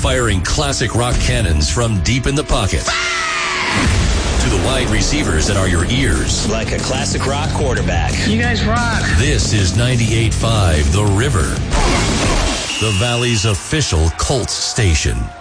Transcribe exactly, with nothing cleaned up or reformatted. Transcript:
firing classic rock cannons from deep in the pocket to the wide receivers that are your ears. Like a classic rock quarterback. You guys rock. This is ninety-eight point five The River, the Valley's official Colts station.